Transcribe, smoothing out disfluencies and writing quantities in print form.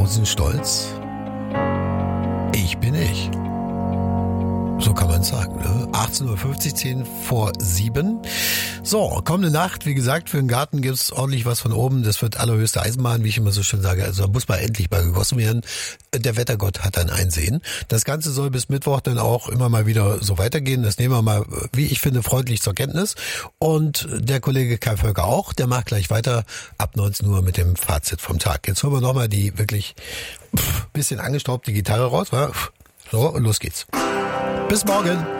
Stolz. Ich bin ich. So kann man es sagen. Ne? 18.50 Uhr, 10 vor 7. So, kommende Nacht, wie gesagt, für den Garten gibt's ordentlich was von oben. Das wird allerhöchste Eisenbahn, wie ich immer so schön sage. Also da muss mal endlich mal gegossen werden. Der Wettergott hat dann Einsehen. Das Ganze soll bis Mittwoch dann auch immer mal wieder so weitergehen. Das nehmen wir mal, wie ich finde, freundlich zur Kenntnis. Und der Kollege Kai Völker auch, der macht gleich weiter ab 19 Uhr mit dem Fazit vom Tag. Jetzt holen wir nochmal die wirklich bisschen angestaubte Gitarre raus. Wa? So, und los geht's. Bis morgen.